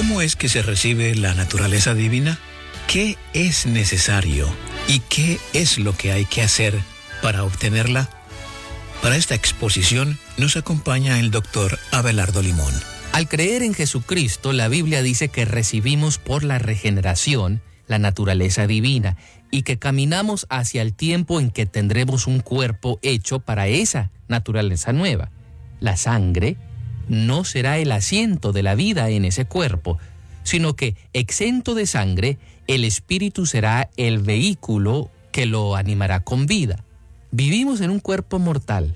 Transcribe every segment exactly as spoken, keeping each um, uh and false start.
¿Cómo es que se recibe la naturaleza divina? ¿Qué es necesario y qué es lo que hay que hacer para obtenerla? Para esta exposición nos acompaña el doctor Abelardo Limón. Al creer en Jesucristo, la Biblia dice que recibimos por la regeneración la naturaleza divina y que caminamos hacia el tiempo en que tendremos un cuerpo hecho para esa naturaleza nueva. La sangre no será el asiento de la vida en ese cuerpo, sino que, exento de sangre, el espíritu será el vehículo que lo animará con vida. Vivimos en un cuerpo mortal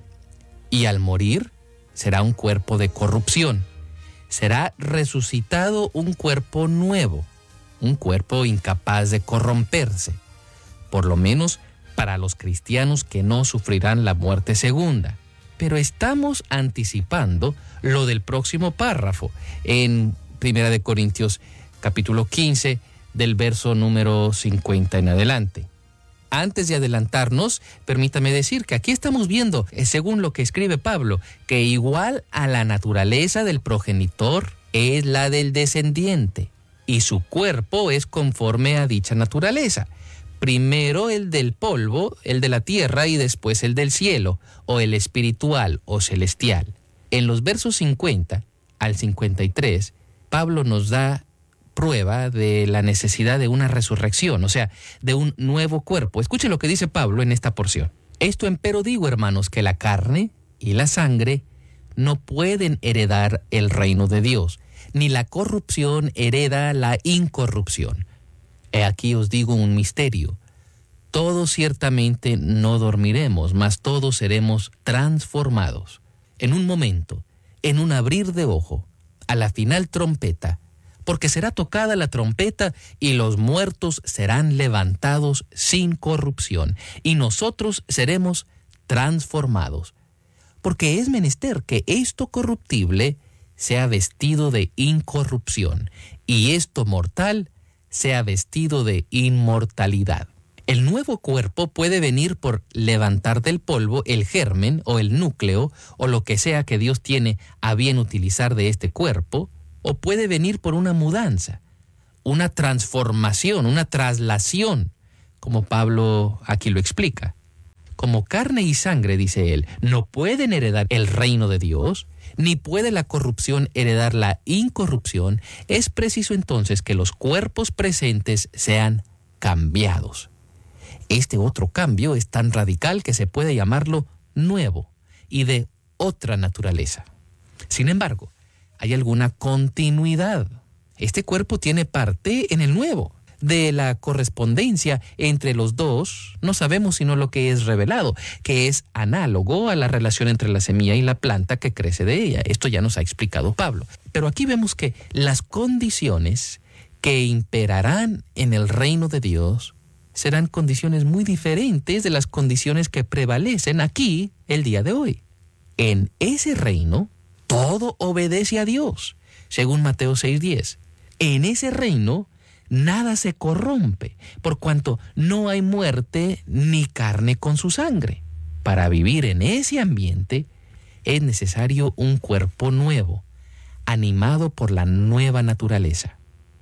y al morir será un cuerpo de corrupción. Será resucitado un cuerpo nuevo, un cuerpo incapaz de corromperse, por lo menos para los cristianos que no sufrirán la muerte segunda. Pero estamos anticipando lo del próximo párrafo en Primera de Corintios capítulo quince del verso número cincuenta en adelante. Antes de adelantarnos, permítame decir que aquí estamos viendo, según lo que escribe Pablo, que igual a la naturaleza del progenitor es la del descendiente, y su cuerpo es conforme a dicha naturaleza. Primero el del polvo, el de la tierra, y después el del cielo, o el espiritual o celestial. En los versos cincuenta al cincuenta y tres, Pablo nos da prueba de la necesidad de una resurrección, o sea, de un nuevo cuerpo. Escuche lo que dice Pablo en esta porción. Esto empero digo, hermanos, que la carne y la sangre no pueden heredar el reino de Dios, ni la corrupción hereda la incorrupción. He aquí os digo un misterio. Todos ciertamente no dormiremos, mas todos seremos transformados. En un momento, en un abrir de ojo, a la final trompeta, porque será tocada la trompeta y los muertos serán levantados sin corrupción, y nosotros seremos transformados. Porque es menester que esto corruptible sea vestido de incorrupción, y esto mortal sea vestido de inmortalidad. El nuevo cuerpo puede venir por levantar del polvo el germen o el núcleo o lo que sea que Dios tiene a bien utilizar de este cuerpo, o puede venir por una mudanza, una transformación, una traslación, como Pablo aquí lo explica. Como carne y sangre, dice él, no pueden heredar el reino de Dios, ni puede la corrupción heredar la incorrupción, es preciso entonces que los cuerpos presentes sean cambiados. Este otro cambio es tan radical que se puede llamarlo nuevo y de otra naturaleza. Sin embargo, hay alguna continuidad. Este cuerpo tiene parte en el nuevo. De la correspondencia entre los dos, no sabemos sino lo que es revelado, que es análogo a la relación entre la semilla y la planta que crece de ella. Esto ya nos ha explicado Pablo. Pero aquí vemos que las condiciones que imperarán en el reino de Dios serán condiciones muy diferentes de las condiciones que prevalecen aquí el día de hoy. En ese reino, todo obedece a Dios, según Mateo seis diez. En ese reino, nada se corrompe, por cuanto no hay muerte ni carne con su sangre. Para vivir en ese ambiente, es necesario un cuerpo nuevo, animado por la nueva naturaleza.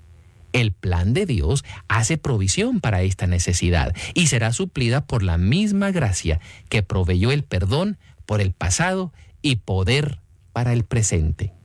El plan de Dios hace provisión para esta necesidad y será suplida por la misma gracia que proveyó el perdón por el pasado y poder para el presente.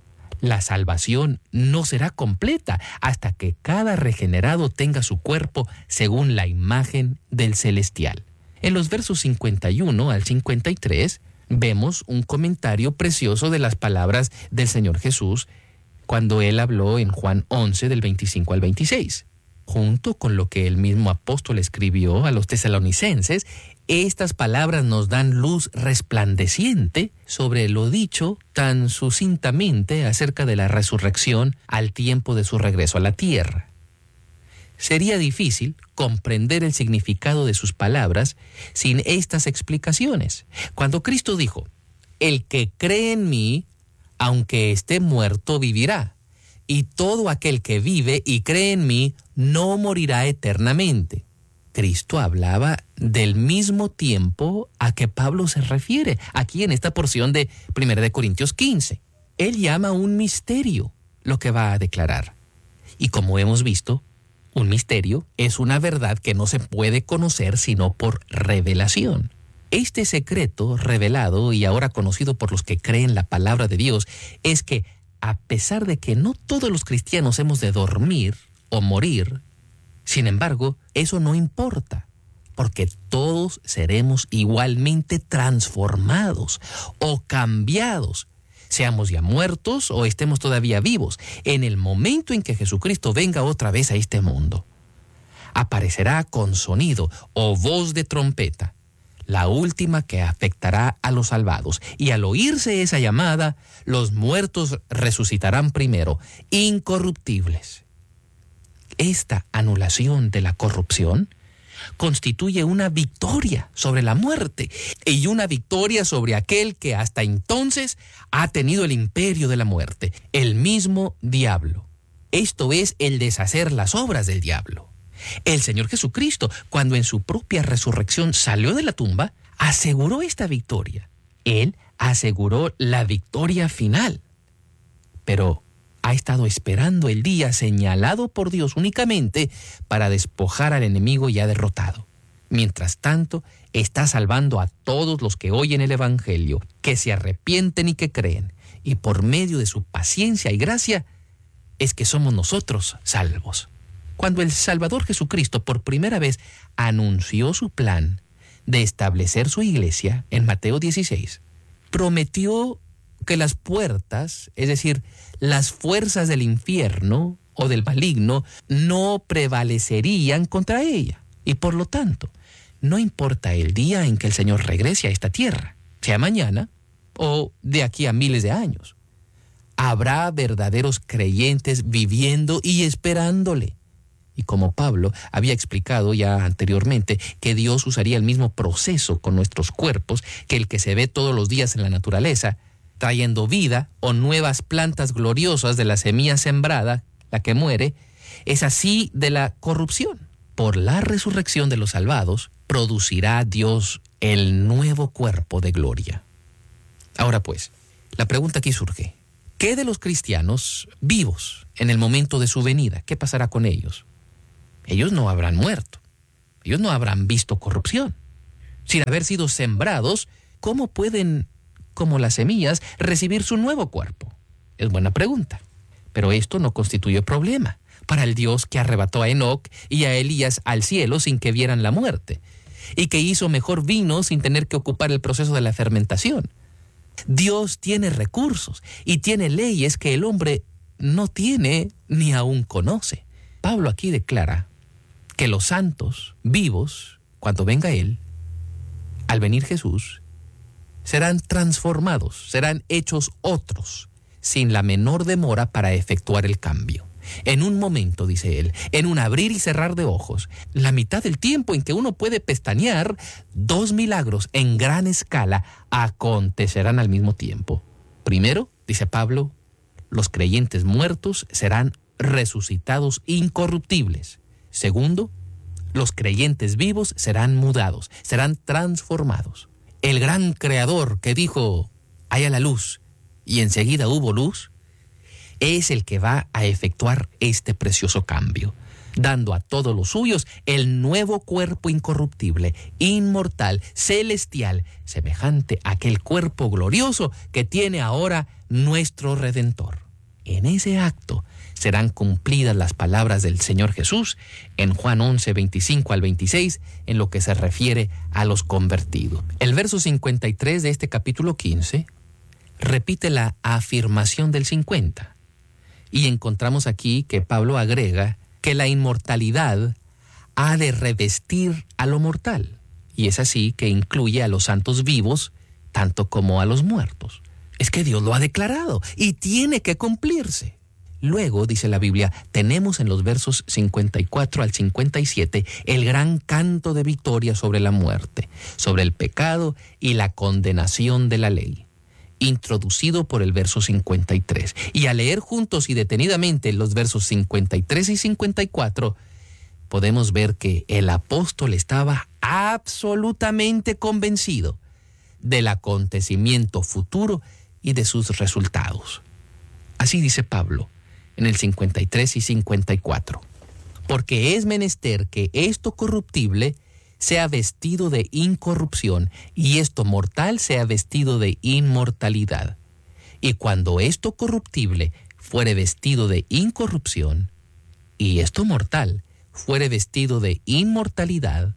La salvación no será completa hasta que cada regenerado tenga su cuerpo según la imagen del celestial. En los versos cincuenta y uno al cincuenta y tres vemos un comentario precioso de las palabras del Señor Jesús cuando Él habló en Juan once del veinticinco al veintiséis. Junto con lo que el mismo apóstol escribió a los tesalonicenses, estas palabras nos dan luz resplandeciente sobre lo dicho tan sucintamente acerca de la resurrección al tiempo de su regreso a la tierra. Sería difícil comprender el significado de sus palabras sin estas explicaciones. Cuando Cristo dijo, «El que cree en mí, aunque esté muerto, vivirá, y todo aquel que vive y cree en mí no morirá eternamente». Cristo hablaba del mismo tiempo a que Pablo se refiere aquí en esta porción de Primera de Corintios quince. Él llama un misterio lo que va a declarar. Y como hemos visto, un misterio es una verdad que no se puede conocer sino por revelación. Este secreto revelado y ahora conocido por los que creen la palabra de Dios es que, a pesar de que no todos los cristianos hemos de dormir o morir, sin embargo, eso no importa, porque todos seremos igualmente transformados o cambiados, seamos ya muertos o estemos todavía vivos, en el momento en que Jesucristo venga otra vez a este mundo. Aparecerá con sonido o voz de trompeta, la última que afectará a los salvados. Y al oírse esa llamada, los muertos resucitarán primero, incorruptibles. Esta anulación de la corrupción constituye una victoria sobre la muerte y una victoria sobre aquel que hasta entonces ha tenido el imperio de la muerte, el mismo diablo. Esto es el deshacer las obras del diablo. El Señor Jesucristo, cuando en su propia resurrección salió de la tumba, aseguró esta victoria. Él aseguró la victoria final. Pero ha estado esperando el día señalado por Dios únicamente para despojar al enemigo ya derrotado. Mientras tanto, está salvando a todos los que oyen el Evangelio, que se arrepienten y que creen. Y por medio de su paciencia y gracia, es que somos nosotros salvos. Cuando el Salvador Jesucristo por primera vez anunció su plan de establecer su iglesia en Mateo dieciséis, prometió que las puertas, es decir, las fuerzas del infierno o del maligno, no prevalecerían contra ella. Y por lo tanto, no importa el día en que el Señor regrese a esta tierra, sea mañana o de aquí a miles de años, habrá verdaderos creyentes viviendo y esperándole. Y como Pablo había explicado ya anteriormente que Dios usaría el mismo proceso con nuestros cuerpos que el que se ve todos los días en la naturaleza, trayendo vida o nuevas plantas gloriosas de la semilla sembrada, la que muere, es así de la corrupción. Por la resurrección de los salvados, producirá Dios el nuevo cuerpo de gloria. Ahora pues, la pregunta aquí surge: ¿qué de los cristianos vivos en el momento de su venida? ¿Qué pasará con ellos? Ellos no habrán muerto. Ellos no habrán visto corrupción. Sin haber sido sembrados, ¿cómo pueden, como las semillas, recibir su nuevo cuerpo? Es buena pregunta. Pero esto no constituye problema para el Dios que arrebató a Enoc y a Elías al cielo sin que vieran la muerte, y que hizo mejor vino sin tener que ocupar el proceso de la fermentación. Dios tiene recursos y tiene leyes que el hombre no tiene ni aún conoce. Pablo aquí declara que los santos vivos, cuando venga Él, al venir Jesús, serán transformados, serán hechos otros, sin la menor demora para efectuar el cambio. En un momento, dice él, en un abrir y cerrar de ojos, la mitad del tiempo en que uno puede pestañear, dos milagros en gran escala acontecerán al mismo tiempo. Primero, dice Pablo, los creyentes muertos serán resucitados incorruptibles. Segundo, los creyentes vivos serán mudados, serán transformados. El gran creador que dijo, haya la luz, y enseguida hubo luz, es el que va a efectuar este precioso cambio, dando a todos los suyos el nuevo cuerpo incorruptible, inmortal, celestial, semejante a aquel cuerpo glorioso que tiene ahora nuestro Redentor. En ese acto serán cumplidas las palabras del Señor Jesús en Juan once, veinticinco al veintiséis, en lo que se refiere a los convertidos. El verso cincuenta y tres de este capítulo quince repite la afirmación del cincuenta. Y encontramos aquí que Pablo agrega que la inmortalidad ha de revestir a lo mortal. Y es así que incluye a los santos vivos, tanto como a los muertos. Es que Dios lo ha declarado y tiene que cumplirse. Luego, dice la Biblia, tenemos en los versos cincuenta y cuatro al cincuenta y siete el gran canto de victoria sobre la muerte, sobre el pecado y la condenación de la ley, introducido por el verso cincuenta y tres. Y al leer juntos y detenidamente los versos cincuenta y tres y cincuenta y cuatro, podemos ver que el apóstol estaba absolutamente convencido del acontecimiento futuro y de sus resultados. Así dice Pablo: en el cincuenta y tres y cincuenta y cuatro. Porque es menester que esto corruptible sea vestido de incorrupción y esto mortal sea vestido de inmortalidad. Y cuando esto corruptible fuere vestido de incorrupción y esto mortal fuere vestido de inmortalidad,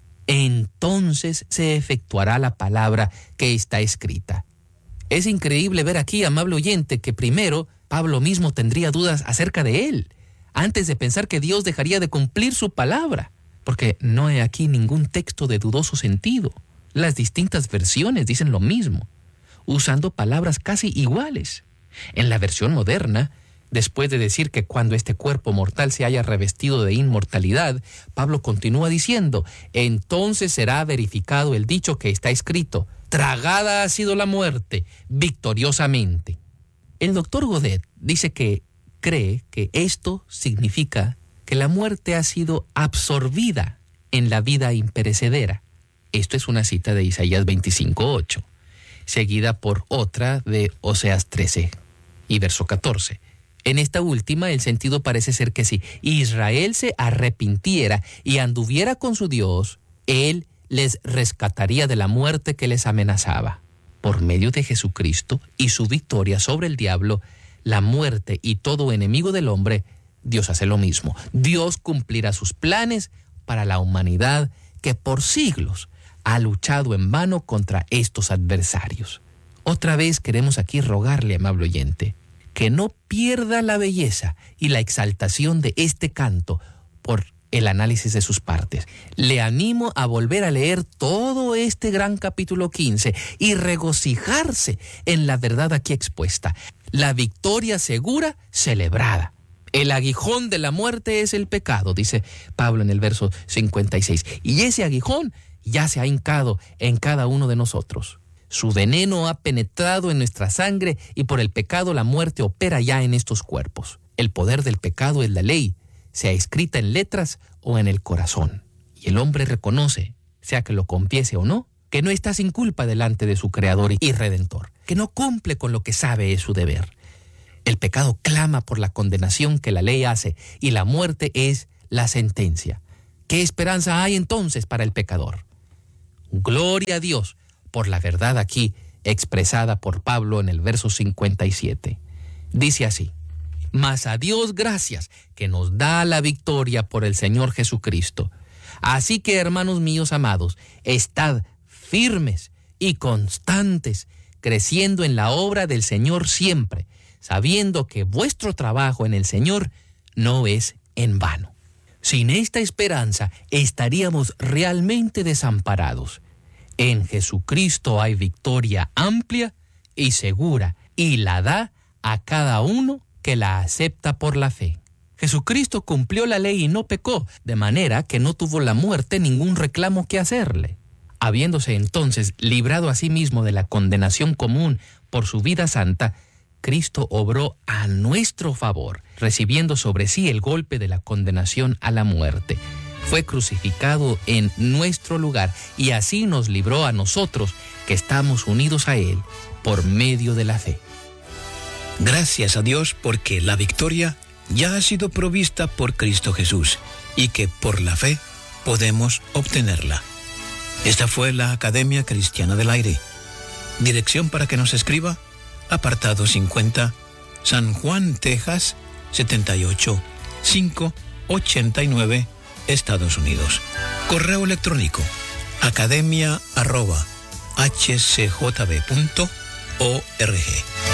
entonces se efectuará la palabra que está escrita. Es increíble ver aquí, amable oyente, que primero Pablo mismo tendría dudas acerca de él, antes de pensar que Dios dejaría de cumplir su palabra, porque no hay aquí ningún texto de dudoso sentido. Las distintas versiones dicen lo mismo, usando palabras casi iguales. En la versión moderna, después de decir que cuando este cuerpo mortal se haya revestido de inmortalidad, Pablo continúa diciendo, entonces será verificado el dicho que está escrito, tragada ha sido la muerte victoriosamente. El doctor Godet dice que cree que esto significa que la muerte ha sido absorbida en la vida imperecedera. Esto es una cita de Isaías veinticinco ocho, seguida por otra de Oseas trece y verso catorce. En esta última, el sentido parece ser que si Israel se arrepintiera y anduviera con su Dios, Él les rescataría de la muerte que les amenazaba. Por medio de Jesucristo y su victoria sobre el diablo, la muerte y todo enemigo del hombre, Dios hace lo mismo. Dios cumplirá sus planes para la humanidad que por siglos ha luchado en vano contra estos adversarios. Otra vez queremos aquí rogarle, amable oyente, que no pierda la belleza y la exaltación de este canto por el análisis de sus partes. Le animo a volver a leer todo este gran capítulo quince y regocijarse en la verdad aquí expuesta. La victoria segura celebrada. El aguijón de la muerte es el pecado, dice Pablo en el verso cincuenta y seis. Y ese aguijón ya se ha hincado en cada uno de nosotros. Su veneno ha penetrado en nuestra sangre y por el pecado la muerte opera ya en estos cuerpos. El poder del pecado es la ley, sea escrita en letras o en el corazón. Y el hombre reconoce, sea que lo confiese o no, que no está sin culpa delante de su Creador y Redentor, que no cumple con lo que sabe es su deber. El pecado clama por la condenación que la ley hace y la muerte es la sentencia. ¿Qué esperanza hay entonces para el pecador? Gloria a Dios por la verdad aquí expresada por Pablo en el verso cincuenta y siete. Dice así: mas a Dios gracias que nos da la victoria por el Señor Jesucristo. Así que, hermanos míos amados, estad firmes y constantes, creciendo en la obra del Señor siempre, sabiendo que vuestro trabajo en el Señor no es en vano. Sin esta esperanza estaríamos realmente desamparados. En Jesucristo hay victoria amplia y segura, y la da a cada uno que la acepta por la fe. Jesucristo cumplió la ley y no pecó, de manera que no tuvo la muerte ningún reclamo que hacerle. Habiéndose entonces librado a sí mismo de la condenación común por su vida santa, Cristo obró a nuestro favor, recibiendo sobre sí el golpe de la condenación a la muerte. Fue crucificado en nuestro lugar y así nos libró a nosotros que estamos unidos a Él por medio de la fe. Gracias a Dios porque la victoria ya ha sido provista por Cristo Jesús y que por la fe podemos obtenerla. Esta fue la Academia Cristiana del Aire. Dirección para que nos escriba: apartado cincuenta, San Juan, Texas, setenta y ocho mil quinientos ochenta y nueve, Estados Unidos. Correo electrónico: academia arroba h c j b punto org.